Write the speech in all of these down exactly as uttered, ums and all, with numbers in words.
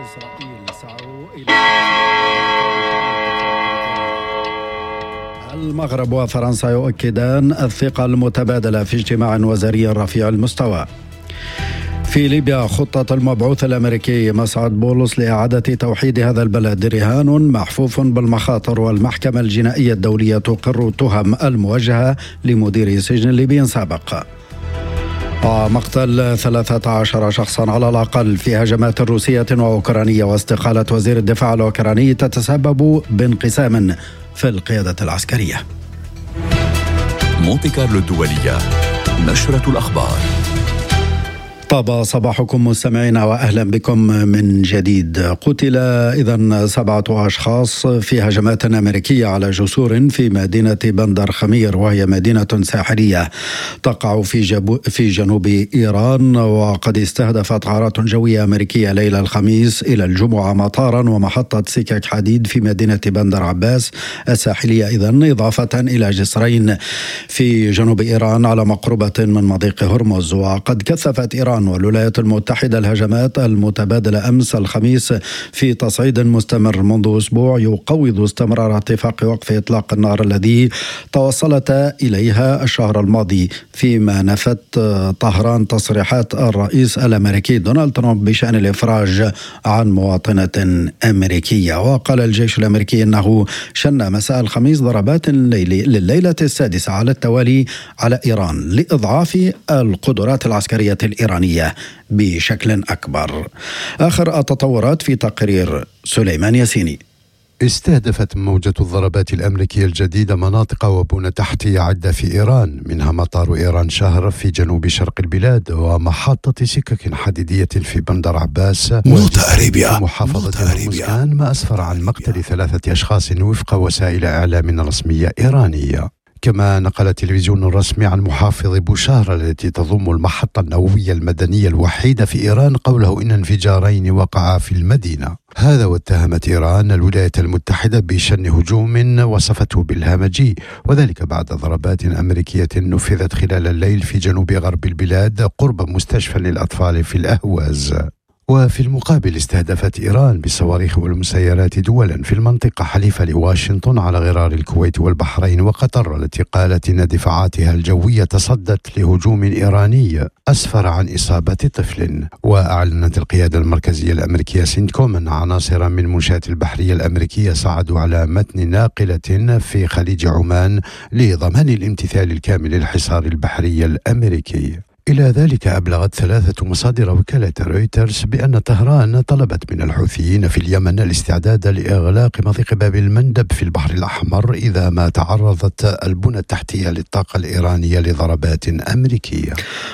إسرائيل سعوا إلى المغرب وفرنسا يؤكدان الثقة المتبادلة في اجتماع وزاري رفيع المستوى. في ليبيا خطة المبعوث الأمريكي مسعد بولس لإعادة توحيد هذا البلد رهان محفوف بالمخاطر، والمحكمة الجنائية الدولية تقر تهم الموجهة لمدير سجن ليبي سابق. ومقتل ثلاثة عشر شخصا على الأقل في هجمات روسية وأوكرانية، واستقالة وزير الدفاع الأوكراني تتسبب بانقسام في القيادة العسكرية. مونتي كارلو الدولية، نشرة الأخبار. طاب صباحكم مستمعينا وأهلا بكم من جديد. قتل إذن سبعة أشخاص في هجمات أمريكية على جسور في مدينة بندر خمير، وهي مدينة ساحلية تقع في, في جنوب إيران، وقد استهدفت غارات جوية أمريكية ليلة الخميس إلى الجمعة مطارا ومحطة سكك حديد في مدينة بندر عباس الساحلية إذن، إضافة إلى جسرين في جنوب إيران على مقربة من مضيق هرمز. وقد كثفت إيران والولايات المتحدة الهجمات المتبادلة أمس الخميس في تصعيد مستمر منذ أسبوع يقوض استمرار اتفاق وقف إطلاق النار الذي توصلت إليها الشهر الماضي، فيما نفت طهران تصريحات الرئيس الأمريكي دونالد ترامب بشأن الإفراج عن مواطنة أمريكية. وقال الجيش الأمريكي أنه شن مساء الخميس ضربات لليلة السادسة على التوالي على إيران لإضعاف القدرات العسكرية الإيرانية بشكل أكبر. آخر التطورات في تقرير سليمان ياسيني. استهدفت موجة الضربات الأمريكية الجديدة مناطق وبنى تحتية عدة في إيران، منها مطار إيران شهر في جنوب شرق البلاد، ومحطة سكك حديدية في بندر عباس ومحافظة هرمزغان، ما أسفر عن مقتل ثلاثة أشخاص وفق وسائل إعلام رسمية إيرانية. كما نقل التلفزيون الرسمي عن محافظ بوشهر التي تضم المحطة النووية المدنية الوحيدة في إيران قوله إن انفجارين وقعا في المدينة. هذا واتهمت إيران الولايات المتحدة بشن هجوم وصفته بالهمجي، وذلك بعد ضربات أمريكية نفذت خلال الليل في جنوب غرب البلاد قرب مستشفى للأطفال في الأهواز. وفي المقابل استهدفت إيران بالصواريخ والمسيرات دولا في المنطقة حليفة لواشنطن على غرار الكويت والبحرين وقطر، التي قالت إن دفاعاتها الجوية تصدت لهجوم إيراني أسفر عن إصابة طفل. وأعلنت القيادة المركزية الأمريكية سينتكوم أن عناصر من المنشآت البحرية الأمريكية صعدوا على متن ناقلة في خليج عمان لضمان الامتثال الكامل للحصار البحري الأمريكي. إلى ذلك أبلغت ثلاثة مصادر وكالة رويترز بأن طهران طلبت من الحوثيين في اليمن الاستعداد لإغلاق مضيق باب المندب في البحر الأحمر إذا ما تعرضت البنى التحتية للطاقة الإيرانية لضربات أمريكية.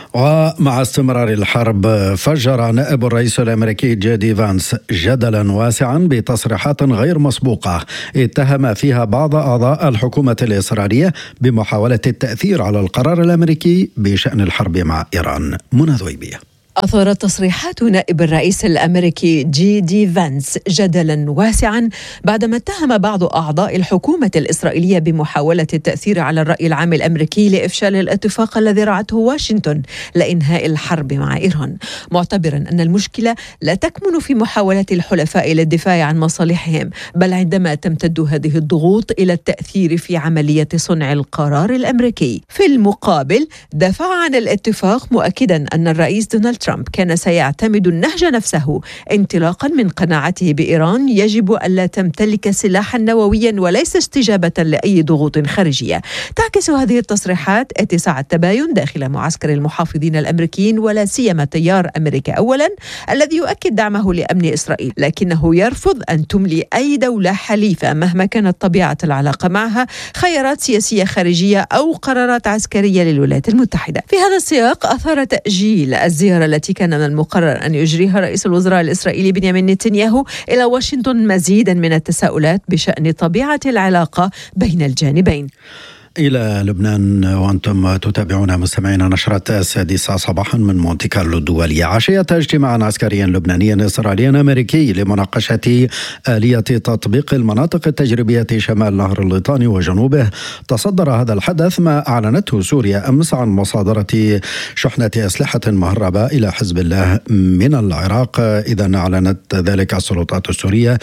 ومع استمرار الحرب، فجر نائب الرئيس الأمريكي جي دي فانس جدلا واسعا بتصريحات غير مسبوقة اتهم فيها بعض أعضاء الحكومة الإسرائيلية بمحاولة التأثير على القرار الأمريكي بشأن الحرب مع إيران. منى ذويبية. أثارت تصريحات نائب الرئيس الأمريكي جي دي فانس جدلا واسعا بعدما اتهم بعض أعضاء الحكومة الإسرائيلية بمحاولة التأثير على الرأي العام الأمريكي لإفشال الاتفاق الذي رعته واشنطن لإنهاء الحرب مع إيران، معتبرا أن المشكلة لا تكمن في محاولة الحلفاء للدفاع عن مصالحهم، بل عندما تمتد هذه الضغوط إلى التأثير في عملية صنع القرار الأمريكي. في المقابل دافع عن الاتفاق، مؤكدا أن الرئيس دونالد ترامب كان سيعتمد النهج نفسه انطلاقا من قناعته بإيران يجب ألا تمتلك سلاحا نوويا وليس استجابة لأي ضغوط خارجية. تعكس هذه التصريحات اتساع التباين داخل معسكر المحافظين الأمريكيين، ولا سيما تيار أمريكا أولا الذي يؤكد دعمه لأمن إسرائيل، لكنه يرفض أن تملي أي دولة حليفة مهما كانت طبيعة العلاقة معها خيارات سياسية خارجية أو قرارات عسكرية للولايات المتحدة. في هذا السياق أثار تأجيل الزيارة التي كان من المقرر أن يجريها رئيس الوزراء الإسرائيلي بنيامين نتنياهو إلى واشنطن مزيدا من التساؤلات بشأن طبيعة العلاقة بين الجانبين. إلى لبنان وأنتم تتابعون مستمعين نشرة السادسة صباحا من مونتي كارلو الدولية. عشية اجتماع عسكري لبناني إسرائيلي أمريكي لمناقشة آلية تطبيق المناطق التجريبية شمال نهر الليطاني وجنوبه، تصدر هذا الحدث ما أعلنته سوريا أمس عن مصادرة شحنة أسلحة مهربة إلى حزب الله من العراق. إذا أعلنت ذلك السلطات السورية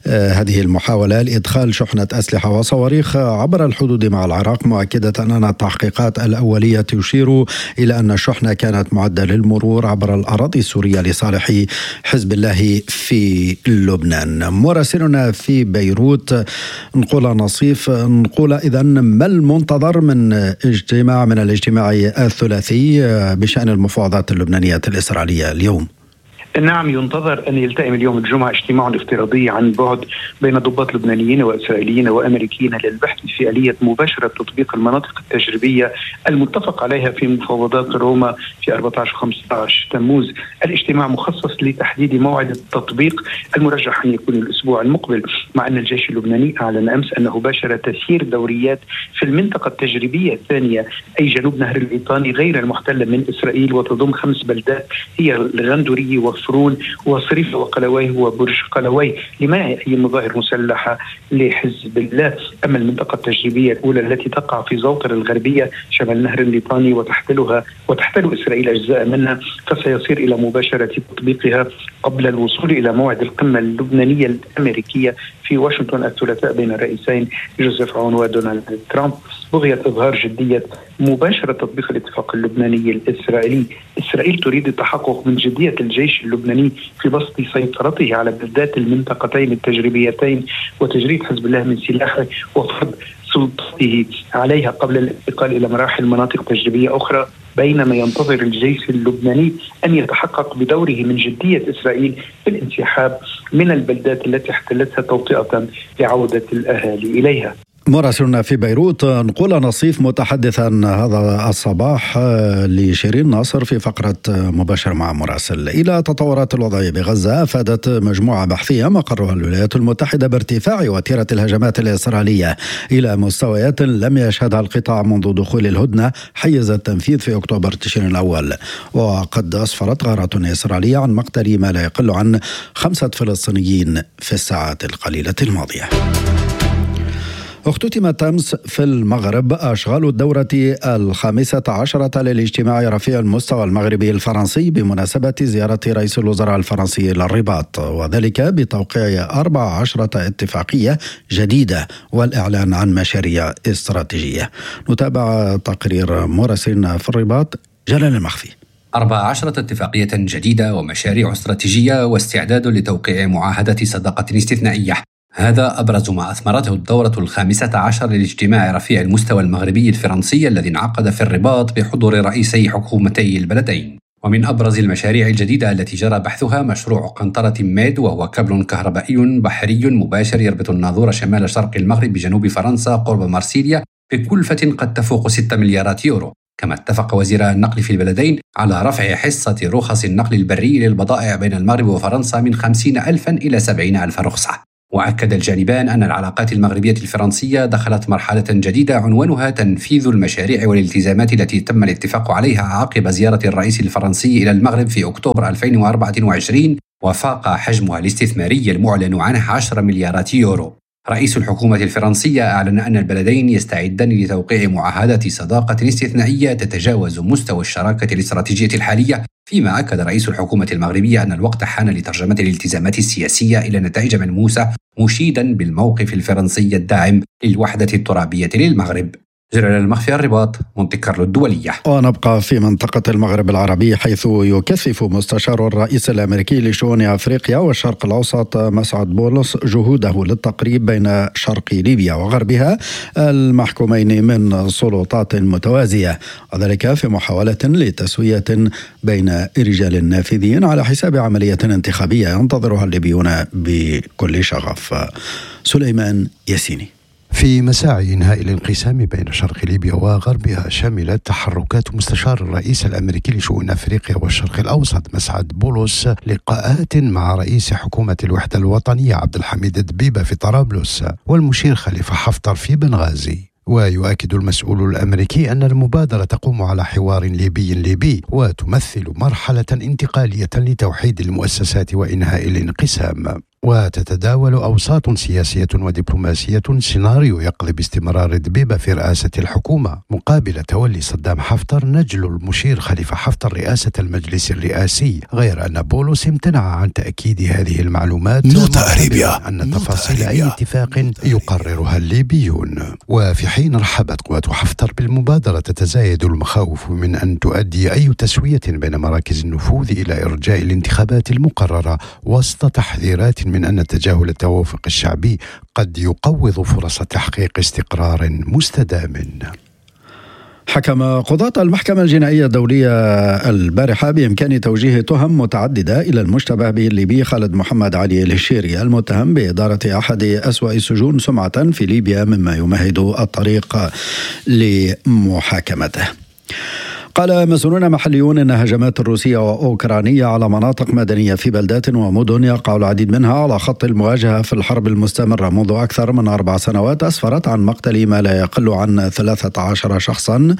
هذه المحاولة لإدخال شحنة أسلحة وصواريخ عبر الحدود مع العراق، مؤكدة أن التحقيقات الأولية تشير إلى أن الشحنة كانت معدة للمرور عبر الأراضي السورية لصالح حزب الله في لبنان. مراسلنا في بيروت نقول نصيف نقول إذن ما المنتظر من اجتماع من الاجتماع الثلاثي بشأن المفاوضات اللبنانية الإسرائيلية اليوم؟ نعم، ينتظر أن يلتئم اليوم الجمعة اجتماع افتراضي عن بعد بين ضباط لبنانيين وإسرائيليين وأمريكيين للبحث في آلية مباشرة تطبيق المناطق التجريبية المتفق عليها في مفاوضات روما في أربعة عشر وخمسة عشر تموز. الاجتماع مخصص لتحديد موعد التطبيق المرجح أن يكون الأسبوع المقبل، مع أن الجيش اللبناني أعلن أمس أنه باشر تسيير دوريات في المنطقة التجريبية الثانية أي جنوب نهر الليطاني غير المحتلة من إسرائيل، وتضم خمس بلدات هي الغندورية وفرون وصريفة وقلوي وبرج قلوي لمنع أي مظاهر مسلحة لحزب الله. أما المنطقة التجريبية الأولى التي تقع في زوطر الغربية شمال نهر الليطاني وتحتلها وتحتل إسرائيل أجزاء منها، فسيصير إلى مباشرة تطبيقها قبل الوصول إلى موعد القمة اللبنانية الأمريكية في واشنطن الثلاثاء بين الرئيسين جوزيف عون ودونالد ترامب، بغية إظهار جدية مباشرة تطبيق الاتفاق اللبناني الإسرائيلي. إسرائيل تريد التحقق من جدية الجيش اللبناني في بسط سيطرته على بلدات المنطقتين التجريبيتين وتجريد حزب الله من سلاحه وفرض سلطته عليها قبل الانتقال إلى مراحل مناطق تجريبية أخرى، بينما ينتظر الجيش اللبناني أن يتحقق بدوره من جدية إسرائيل في الانسحاب من البلدات التي احتلتها توطئة لعودة الأهالي إليها. مراسلنا في بيروت نقول نصيف متحدثا هذا الصباح لشيرين ناصر في فقرة مباشر مع مراسل. إلى تطورات الوضع بغزة، أفادت مجموعة بحثية مقرها الولايات المتحدة بارتفاع وتيرة الهجمات الإسرائيلية إلى مستويات لم يشهدها القطاع منذ دخول الهدنة حيز التنفيذ في أكتوبر تشرين الأول، وقد أسفرت غارة إسرائيلية عن مقتل ما لا يقل عن خمسة فلسطينيين في الساعات القليلة الماضية. اختتمت أمس في المغرب أشغال الدورة الخامسة عشرة للاجتماع رفيع المستوى المغربي الفرنسي بمناسبة زيارة رئيس الوزراء الفرنسي للرباط، وذلك بتوقيع أربع عشرة اتفاقية جديدة والإعلان عن مشاريع استراتيجية. نتابع تقرير مراسلنا في الرباط جلال المخفي. أربع عشرة اتفاقية جديدة ومشاريع استراتيجية واستعداد لتوقيع معاهدة صداقة استثنائية، هذا أبرز ما أثمرته الدورة الخامسة عشر للاجتماع رفيع المستوى المغربي الفرنسي الذي انعقد في الرباط بحضور رئيسي حكومتي البلدين. ومن أبرز المشاريع الجديدة التي جرى بحثها مشروع قنطرة ميد، وهو كابل كهربائي بحري مباشر يربط الناظور شمال شرق المغرب بجنوب فرنسا قرب مارسيليا بكلفة قد تفوق ستة مليارات يورو. كما اتفق وزير النقل في البلدين على رفع حصة رخص النقل البري للبضائع بين المغرب وفرنسا من خمسين ألفا إلى سبعين ألف رخصة. وأكد الجانبان أن العلاقات المغربية الفرنسية دخلت مرحلة جديدة عنوانها تنفيذ المشاريع والالتزامات التي تم الاتفاق عليها عقب زيارة الرئيس الفرنسي إلى المغرب في أكتوبر ألفين وأربعة وعشرين، وفاق حجمها الاستثماري المعلن عنه عشرة مليارات يورو. رئيس الحكومة الفرنسية أعلن أن البلدين يستعدان لتوقيع معاهدة صداقة استثنائية تتجاوز مستوى الشراكة الاستراتيجية الحالية، فيما أكد رئيس الحكومة المغربية أن الوقت حان لترجمة الالتزامات السياسية إلى نتائج ملموسة، مشيدا بالموقف الفرنسي الداعم للوحدة الترابية للمغرب. جلال المخفي، الرباط، مونتي كارلو الدولية. ونبقى في منطقة المغرب العربي، حيث يكثف مستشار الرئيس الأمريكي لشؤون أفريقيا والشرق الأوسط مسعد بولس جهوده للتقريب بين شرق ليبيا وغربها المحكومين من سلطات متوازية، وذلك في محاولة لتسوية بين رجال نافذين على حساب عملية انتخابية ينتظرها الليبيون بكل شغف. سليمان ياسيني. في مساعي إنهاء الانقسام بين شرق ليبيا وغربها، شملت تحركات مستشار الرئيس الأمريكي لشؤون أفريقيا والشرق الأوسط مسعد بولس لقاءات مع رئيس حكومة الوحدة الوطنية عبد الحميد دبيبة في طرابلس والمشير خليفة حفتر في بنغازي. ويؤكد المسؤول الأمريكي أن المبادرة تقوم على حوار ليبي ليبي وتمثل مرحلة انتقالية لتوحيد المؤسسات وإنهاء الانقسام. وتتداول أوساط سياسية ودبلوماسية سيناريو يقلب استمرار دبيبة في رئاسة الحكومة مقابل تولي صدام حفتر نجل المشير خليفة حفتر رئاسة المجلس الرئاسي، غير أن بولس امتنع عن تأكيد هذه المعلومات أن تفاصيل أي اتفاق يقررها الليبيون. وفي حين رحبت قوات حفتر بالمبادرة تتزايد المخاوف من أن تؤدي أي تسوية بين مراكز النفوذ إلى إرجاء الانتخابات المقررة وسط تحذيرات من أن تجاهل التوافق الشعبي قد يقوض فرص تحقيق استقرار مستدام. حكم قضاة المحكمة الجنائية الدولية البارحة بإمكان توجيه تهم متعددة إلى المشتبه به الليبي خالد محمد علي الهشيري المتهم بإدارة أحد أسوأ السجون سمعة في ليبيا، مما يمهد الطريق لمحاكمته. قال مسؤولون محليون إن هجمات روسية وأوكرانية على مناطق مدنية في بلدات ومدن يقع العديد منها على خط المواجهة في الحرب المستمرة منذ أكثر من أربع سنوات أسفرت عن مقتل ما لا يقل عن ثلاثة عشر شخصا.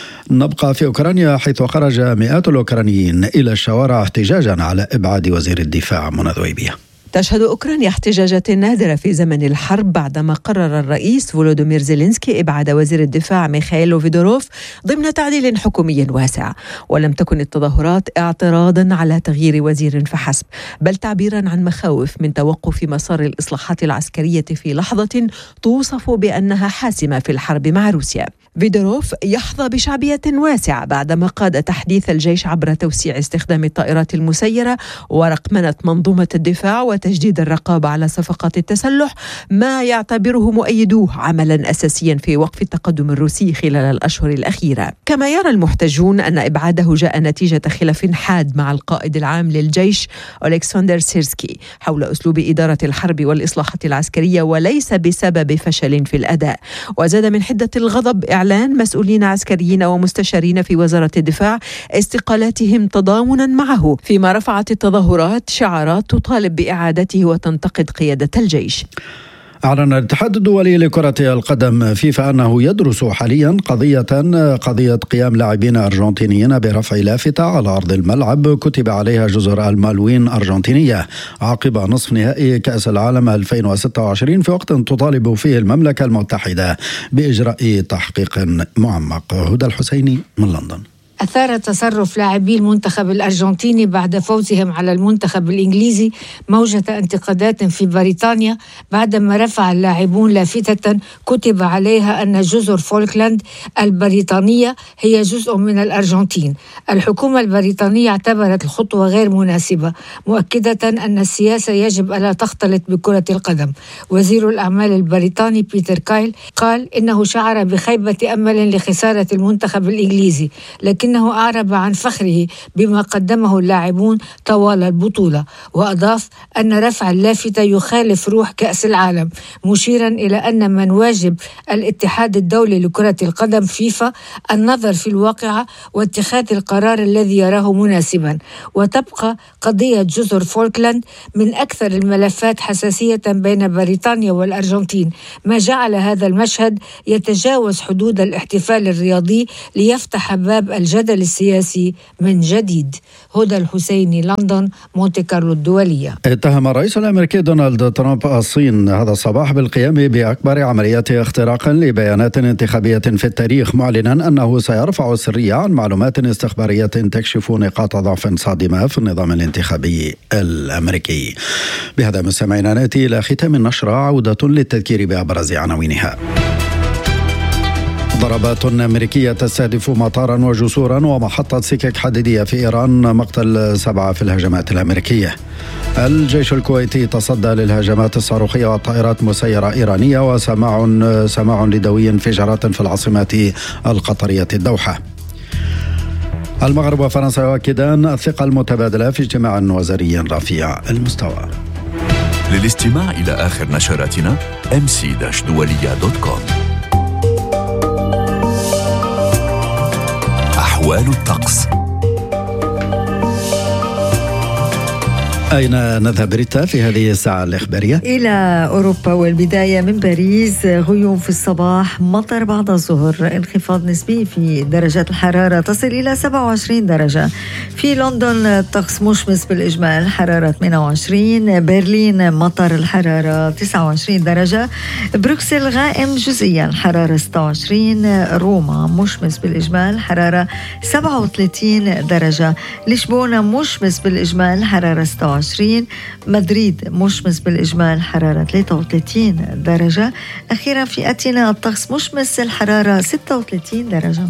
نبقى في أوكرانيا حيث خرج مئات الأوكرانيين إلى الشوارع احتجاجا على إبعاد وزير الدفاع منى ذويبية. تشهد أوكرانيا احتجاجات نادرة في زمن الحرب بعدما قرر الرئيس فولودومير زيلينسكي إبعاد وزير الدفاع ميخائيل فيدوروف ضمن تعديل حكومي واسع. ولم تكن التظاهرات اعتراضا على تغيير وزير فحسب، بل تعبيرا عن مخاوف من توقف مسار الإصلاحات العسكرية في لحظة توصف بأنها حاسمة في الحرب مع روسيا. فيدوروف يحظى بشعبية واسعة بعدما قاد تحديث الجيش عبر توسيع استخدام الطائرات المسيرة ورقمنة منظومة الدفاع وتجديد الرقابة على صفقات التسلح، ما يعتبره مؤيدوه عملا أساسيا في وقف التقدم الروسي خلال الأشهر الأخيرة. كما يرى المحتجون أن إبعاده جاء نتيجة خلاف حاد مع القائد العام للجيش أولكسندر سيرسكي حول أسلوب إدارة الحرب والإصلاحات العسكرية وليس بسبب فشل في الأداء. وزاد من حدة الغضب إعلان مسؤولين عسكريين ومستشارين في وزارة الدفاع استقالاتهم تضامنا معه، فيما رفعت التظاهرات شعارات تطالب بإعادته وتنتقد قيادة الجيش. أعلن الاتحاد الدولي لكرة القدم فيفا أنه يدرس حاليا قضية قضية قيام لاعبين أرجنتينيين برفع لافتة على أرض الملعب كتب عليها جزر المالوين أرجنتينية عقب نصف نهائي كأس العالم ألفين وستة وعشرين، في وقت تطالب فيه المملكة المتحدة بإجراء تحقيق معمق. هدى الحسيني من لندن. أثار تصرف لاعبي المنتخب الأرجنتيني بعد فوزهم على المنتخب الإنجليزي موجة انتقادات في بريطانيا بعدما رفع اللاعبون لافتة كتب عليها أن جزر فولكلاند البريطانية هي جزء من الأرجنتين. الحكومة البريطانية اعتبرت الخطوة غير مناسبة، مؤكدة أن السياسة يجب ألا تختلط بكرة القدم. وزير الأعمال البريطاني بيتر كايل قال إنه شعر بخيبة أمل لخسارة المنتخب الإنجليزي، لكن إنه أعرب عن فخره بما قدمه اللاعبون طوال البطولة. وأضاف أن رفع اللافتة يخالف روح كأس العالم، مشيرا إلى أن من واجب الاتحاد الدولي لكرة القدم فيفا النظر في الواقعة واتخاذ القرار الذي يراه مناسبا. وتبقى قضية جزر فولكلاند من أكثر الملفات حساسية بين بريطانيا والأرجنتين، ما جعل هذا المشهد يتجاوز حدود الاحتفال الرياضي ليفتح باب الجدل السياسي من جديد. هدى الحسيني، لندن، مونتي كارلو الدولية. اتهم الرئيس الأمريكي دونالد ترامب الصين هذا الصباح بالقيام بأكبر عمليات اختراق لبيانات انتخابية في التاريخ، معلنا أنه سيرفع السرية عن معلومات استخبارية تكشف نقاط ضعف صادمة في النظام الانتخابي الأمريكي. بهذا مستمعينا نأتي إلى ختام النشرة، عودة للتذكير بأبرز عناوينها. ضربات أمريكية تستهدف مطارا وجسورا ومحطة سكك حديدية في إيران، مقتل سبعة في الهجمات الأمريكية. الجيش الكويتي تصدى للهجمات الصاروخية والطائرات مسيرة إيرانية، وسماع سماع لدوي انفجارات في العاصمة القطرية الدوحة. المغرب وفرنسا يؤكدان الثقة المتبادلة في اجتماع وزاري رفيع المستوى. للاستماع إلى آخر نشراتنا إم سي دولية دوت كوم. أحوال الطقس. أين نذهب ريتا في هذه الساعة الإخبارية؟ إلى أوروبا، والبداية من باريس. غيوم في الصباح، مطر بعد الظهر، انخفاض نسبي في درجات الحرارة تصل إلى سبعة وعشرين درجة. في لندن طقس مشمس بالإجمال، حرارة ثمانية وعشرين. برلين مطر، الحرارة تسعة وعشرين درجة. بروكسل غائم جزئيا، حرارة ستة وعشرين. روما مشمس بالإجمال، حرارة سبعة وثلاثين درجة. لشبونة مشمس بالإجمال، حرارة ستة وعشرين. مدريد مشمس بالإجمال، حرارة ثلاثة وثلاثين درجة. أخيرا في أتينا الطقس مشمس، الحرارة ستة وثلاثين درجة.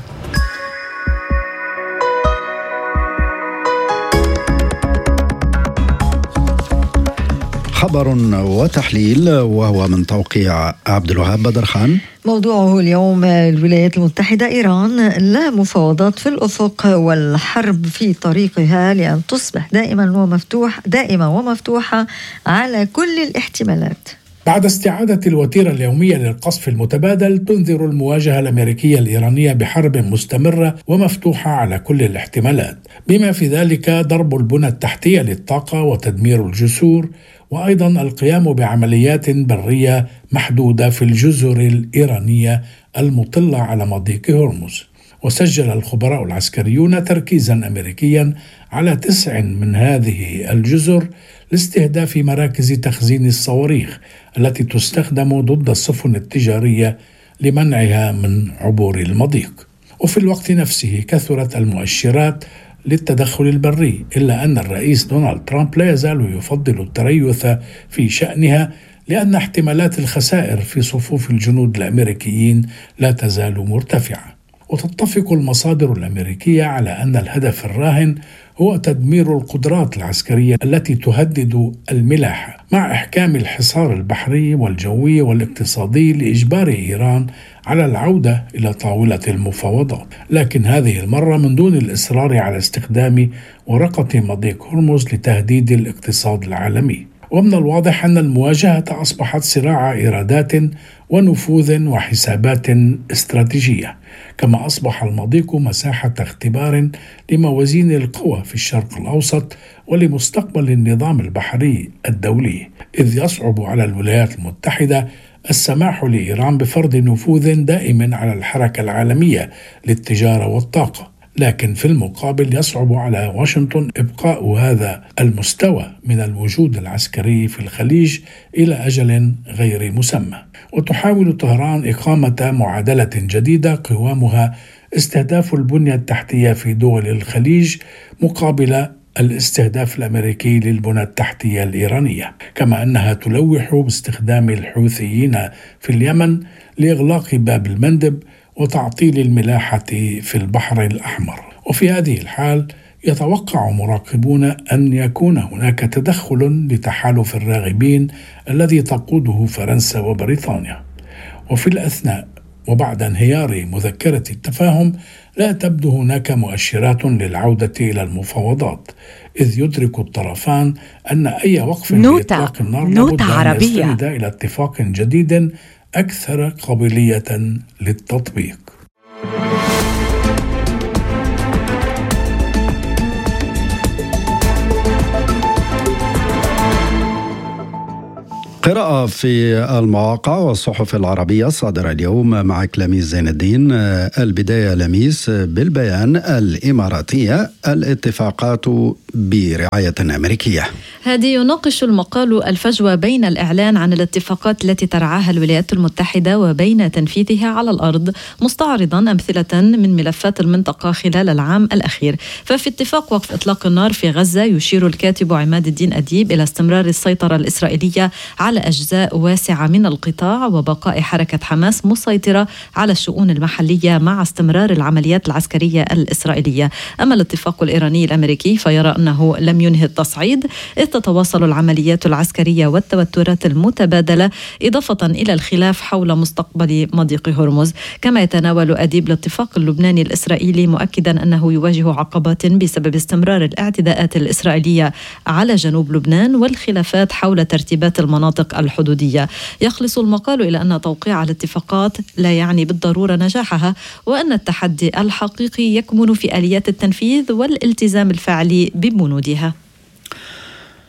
خبر وتحليل، وهو من توقيع عبد الوهاب بدرخان. موضوعه اليوم: الولايات المتحدة إيران، لا مفاوضات في الأفق، والحرب في طريقها لأن تصبح دائما ومفتوح دائمة ومفتوحة على كل الاحتمالات. بعد استعادة الوتيرة اليومية للقصف المتبادل، تنذر المواجهة الأمريكية الإيرانية بحرب مستمرة ومفتوحة على كل الاحتمالات، بما في ذلك ضرب البنى التحتية للطاقة وتدمير الجسور، وأيضا القيام بعمليات برية محدودة في الجزر الإيرانية المطلة على مضيق هرمز. وسجل الخبراء العسكريون تركيزا أمريكيا على تسع من هذه الجزر لاستهداف مراكز تخزين الصواريخ التي تستخدم ضد السفن التجارية لمنعها من عبور المضيق. وفي الوقت نفسه كثرت المؤشرات للتدخل البري، إلا أن الرئيس دونالد ترامب لا يزال يفضل التريث في شأنها، لأن احتمالات الخسائر في صفوف الجنود الأمريكيين لا تزال مرتفعة. وتتفق المصادر الأمريكية على أن الهدف الراهن هو تدمير القدرات العسكرية التي تهدد الملاحة، مع إحكام الحصار البحري والجوي والاقتصادي لإجبار إيران على العودة إلى طاولة المفاوضات، لكن هذه المرة من دون الإصرار على استخدام ورقة مضيق هرمز لتهديد الاقتصاد العالمي. ومن الواضح أن المواجهة أصبحت صراع إيرادات ونفوذ وحسابات استراتيجية، كما أصبح المضيق مساحة اختبار لموازين القوى في الشرق الأوسط ولمستقبل النظام البحري الدولي، إذ يصعب على الولايات المتحدة السماح لإيران بفرض نفوذ دائم على الحركة العالمية للتجارة والطاقة، لكن في المقابل يصعب على واشنطن إبقاء هذا المستوى من الوجود العسكري في الخليج إلى أجل غير مسمى. وتحاول طهران إقامة معادلة جديدة قوامها استهداف البنية التحتية في دول الخليج مقابل الاستهداف الأمريكي للبنى التحتية الإيرانية، كما أنها تلوح باستخدام الحوثيين في اليمن لإغلاق باب المندب وتعطيل الملاحة في البحر الأحمر. وفي هذه الحال يتوقع مراقبون أن يكون هناك تدخل لتحالف الراغبين الذي تقوده فرنسا وبريطانيا. وفي الأثناء وبعد انهيار مذكرة التفاهم لا تبدو هناك مؤشرات للعودة إلى المفاوضات، إذ يدرك الطرفان أن أي وقف لإطلاق النار لابد أن يستند إلى اتفاق جديد أكثر قابلية للتطبيق. قراءة في المواقع والصحف العربية الصادرة اليوم معك لميس زين الدين. البداية لميس بالبيان الإماراتية، الاتفاقات برعاية أمريكية. هذه يناقش المقال الفجوة بين الإعلان عن الاتفاقات التي ترعاها الولايات المتحدة وبين تنفيذها على الأرض، مستعرضا أمثلة من ملفات المنطقة خلال العام الأخير. ففي اتفاق وقف إطلاق النار في غزة يشير الكاتب عماد الدين أديب إلى استمرار السيطرة الإسرائيلية على أجزاء واسعة من القطاع وبقاء حركة حماس مسيطرة على الشؤون المحلية مع استمرار العمليات العسكرية الإسرائيلية. أما الاتفاق الإيراني الأمريكي فيرى أنه لم ينهي التصعيد، إذ تتواصل العمليات العسكرية والتوترات المتبادلة، إضافة إلى الخلاف حول مستقبل مضيق هرمز. كما يتناول أديب الاتفاق اللبناني الإسرائيلي مؤكدا أنه يواجه عقبات بسبب استمرار الاعتداءات الإسرائيلية على جنوب لبنان والخلافات حول ترتيبات المناطق الحدودية. يخلص المقال إلى أن توقيع الاتفاقات لا يعني بالضرورة نجاحها، وأن التحدي الحقيقي يكمن في آليات التنفيذ والالتزام الفعلي ببنودها.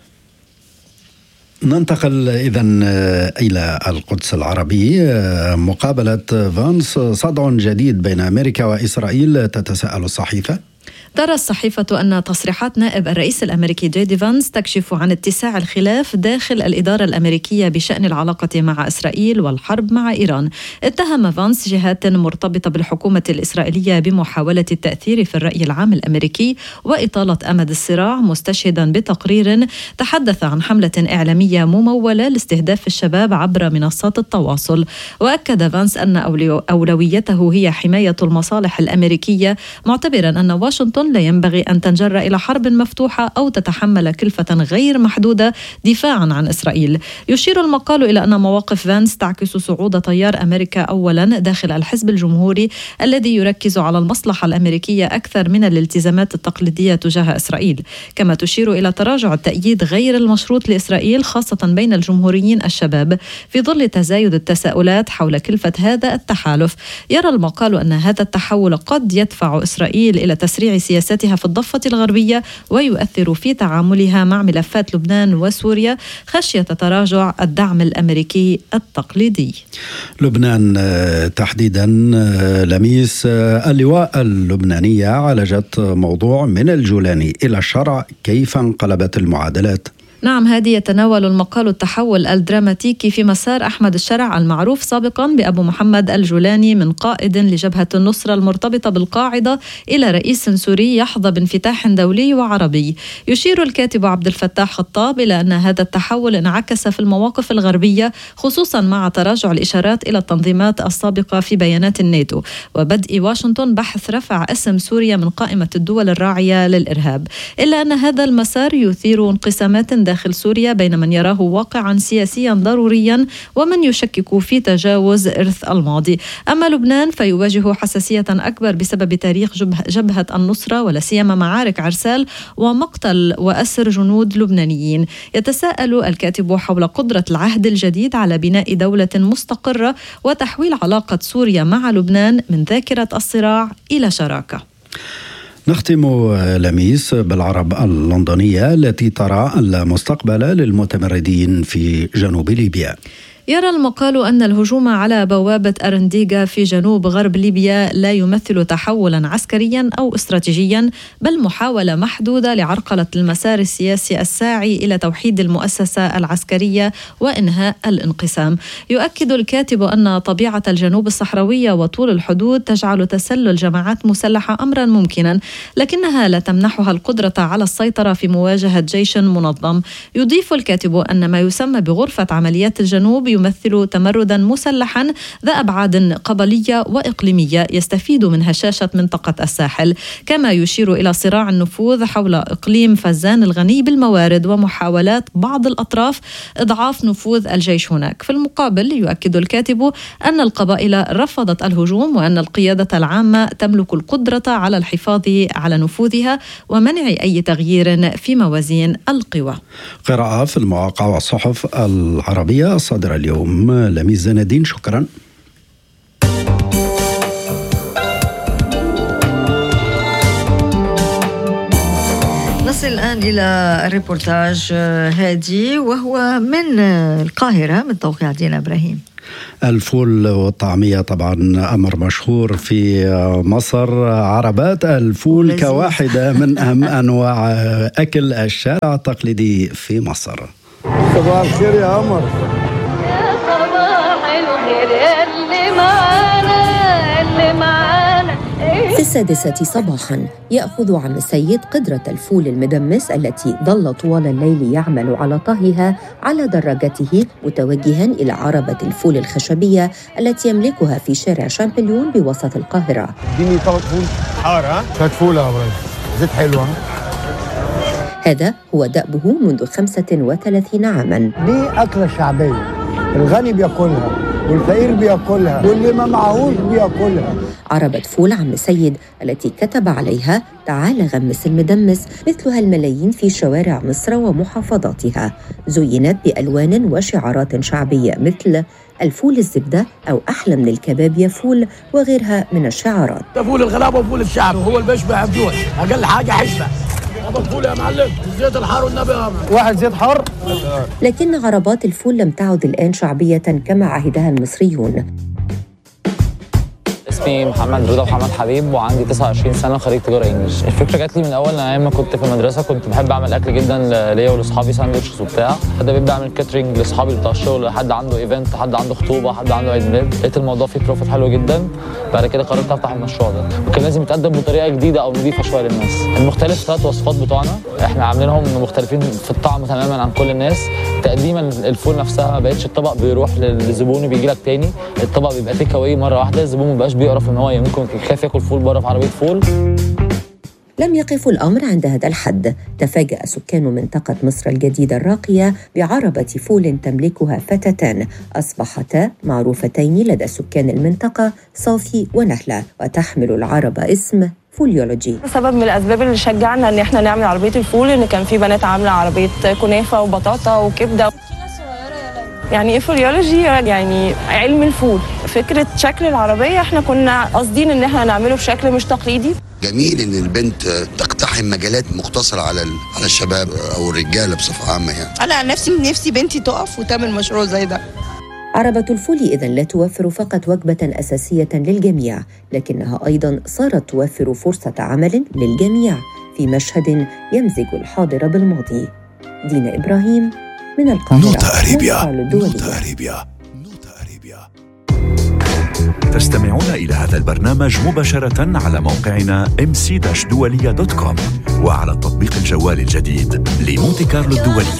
ننتقل إذن إلى القدس العربي. مقابلة فانس صدع جديد بين أمريكا وإسرائيل، تتساءل الصحيفة. ترى الصحيفة أن تصريحات نائب الرئيس الأمريكي جي دي فانس تكشف عن اتساع الخلاف داخل الإدارة الأمريكية بشأن العلاقة مع إسرائيل والحرب مع إيران. اتهم فانس جهات مرتبطة بالحكومة الإسرائيلية بمحاولة التأثير في الرأي العام الأمريكي وإطالة أمد الصراع، مستشهدا بتقرير تحدث عن حملة إعلامية ممولة لاستهداف الشباب عبر منصات التواصل. وأكد فانس أن أولويته هي حماية المصالح الأمريكية، معتبرا أن واشنطن لا ينبغي أن تنجر إلى حرب مفتوحة أو تتحمل كلفة غير محدودة دفاعا عن إسرائيل. يشير المقال إلى أن مواقف فانس تعكس صعود تيار أمريكا أولا داخل الحزب الجمهوري الذي يركز على المصلحة الأمريكية أكثر من الالتزامات التقليدية تجاه إسرائيل، كما تشير إلى تراجع التأييد غير المشروط لإسرائيل خاصة بين الجمهوريين الشباب في ظل تزايد التساؤلات حول كلفة هذا التحالف. يرى المقال أن هذا التحول قد يدفع إسرائيل إلى تسريع سياستها في الضفة الغربية ويؤثر في تعاملها مع ملفات لبنان وسوريا خشية تراجع الدعم الأمريكي التقليدي. لبنان تحديدا، لميس، اللواء اللبنانية عالجت موضوع من الجولاني إلى الشرع، كيف انقلبت المعادلات؟ نعم، هذه يتناول المقال التحول الدراماتيكي في مسار أحمد الشرع المعروف سابقا بأبو محمد الجولاني من قائد لجبهة النصرة المرتبطة بالقاعدة إلى رئيس سوري يحظى بانفتاح دولي وعربي. يشير الكاتب عبد الفتاح خطاب إلى أن هذا التحول انعكس في المواقف الغربية، خصوصا مع تراجع الإشارات إلى التنظيمات السابقة في بيانات الناتو وبدء واشنطن بحث رفع اسم سوريا من قائمة الدول الراعية للإرهاب. إلا أن هذا المسار يثير انقسامات داخل سوريا بين من يراه واقعا سياسيا ضروريا ومن يشكك في تجاوز إرث الماضي. أما لبنان فيواجه حساسية أكبر بسبب تاريخ جبهة النصرة ولا سيما معارك عرسال ومقتل وأسر جنود لبنانيين. يتساءل الكاتب حول قدرة العهد الجديد على بناء دولة مستقرة وتحويل علاقة سوريا مع لبنان من ذاكرة الصراع إلى شراكة. نختم لميس بالعرب اللندنية التي ترى المستقبل للمتمردين في جنوب ليبيا. يرى المقال أن الهجوم على بوابة أرنديغا في جنوب غرب ليبيا لا يمثل تحولا عسكريا أو استراتيجيا، بل محاولة محدودة لعرقلة المسار السياسي الساعي إلى توحيد المؤسسة العسكرية وإنهاء الانقسام. يؤكد الكاتب أن طبيعة الجنوب الصحراوية وطول الحدود تجعل تسلل جماعات مسلحة أمرا ممكنا، لكنها لا تمنحها القدرة على السيطرة في مواجهة جيش منظم. يضيف الكاتب أن ما يسمى بغرفة عمليات الجنوب يمثل تمردا مسلحا ذا أبعاد قبلية وإقليمية يستفيد من هشاشة منطقة الساحل، كما يشير إلى صراع النفوذ حول إقليم فزان الغني بالموارد ومحاولات بعض الأطراف إضعاف نفوذ الجيش هناك. في المقابل يؤكد الكاتب أن القبائل رفضت الهجوم وأن القيادة العامة تملك القدرة على الحفاظ على نفوذها ومنع أي تغيير في موازين القوى. قراءة في المواقع والصحف العربية الصادرة اليوم. لميس زين الدين، شكرا. نصل الآن إلى الريبورتاج هادي وهو من القاهرة من توقيع دينا إبراهيم. الفول والطعمية طبعا أمر مشهور في مصر. عربات الفول لذيذ. كواحدة من أهم أنواع أكل الشارع التقليدي في مصر. صباح الخير يا عمر. يا صباح الخير اللي معانا اللي معانا. في السادسة صباحا يأخذ عم السيد قدرة الفول المدمس التي ظل طوال الليل يعمل على طهيها على دراجته متوجها إلى عربة الفول الخشبية التي يملكها في شارع شامبليون بوسط القاهرة. اديني طبق فول حار. ها كانت فول يا ابراهيم، زيت حلوة. هذا هو دأبه منذ خمسة وثلاثين عاما. دي أكلة شعبية، الغني بياكلها والفقير بياكلها واللي ما معهوش بياكلها. عربة فول عم سيد التي كتب عليها تعال غمس المدمس مثلها الملايين في شوارع مصر ومحافظاتها، زينت بألوان وشعارات شعبية مثل الفول الزبدة أو أحلى من الكباب يا فول وغيرها من الشعارات. ده فول الغلابة وفول الشعب، وهو اللي بيشبع بدول أقل حاجة حشبة. ابو الفول يا معلم، زيت الحار والنبي واحد زيت حار. لكن عربات الفول لم تعد الآن شعبية كما عهدها المصريون. اسمي محمد رضا محمد حبيب وعندي تسعة وعشرين سنة وخريج تجارة انجلش. الفكرة جات لي من اول ايام ما كنت في المدرسة، كنت بحب اعمل اكل جدا ليا ولاصحابي، ساندوتشز وبتاع. حد بيبدا اعمل كاترينج لاصحابي بتاع الشغل، حد عنده ايفنت، حد عنده خطوبة، حد عنده عيد ميلاد. لقيت الموضوع فيه بروفيت حلو جدا، بعد كده قررت افتح المشروع ده، وكان لازم يتقدم بطريقة جديدة او نظيفة شوية للناس. المختلف ثلاث وصفات بتوعنا احنا عاملينهم مختلفين في الطعم تماما عن كل الناس. تقديما الفول نفسها ما بقتش الطبق بيروح للزبون بيجي لك تاني، الطبق بيبقى تيك اواي مره واحده، الزبون ما بقاش بيقرف ان هو يمكن يخاف ياكل فول بره في عربيه فول. لم يقف الأمر عند هذا الحد. تفاجأ سكان منطقة مصر الجديدة الراقية بعربة فول تملكها فتاتان أصبحتا معروفتين لدى سكان المنطقة صافي ونهلة، وتحمل العربة اسم فوليولوجي. سبب من الأسباب اللي شجعنا إن احنا نعمل عربية الفول إن كان في بنات عاملة عربية كنافة وبطاطا وكبدة. يعني ايه فوليولوجي؟ يعني علم الفول. فكرة شكل العربية احنا كنا قاصدين ان احنا نعمله بشكل مش تقليدي. جميل ان البنت تقتحم مجالات مختصرة على على الشباب او الرجالة بصفة عامة. يعني انا عن نفسي نفسي بنتي تقف وتعمل مشروع زي ده. عربة الفول إذن لا توفر فقط وجبة أساسية للجميع، لكنها أيضاً صارت توفر فرصة عمل للجميع في مشهد يمزج الحاضر بالماضي. دينا إبراهيم من القاهرة. نوتا أريبيا. نوتا أريبيا. نوتا أريبيا. تستمعون إلى هذا البرنامج مباشرة على موقعنا إم سي دولية دوت كوم وعلى التطبيق الجوال الجديد لمونتي كارلو الدولية.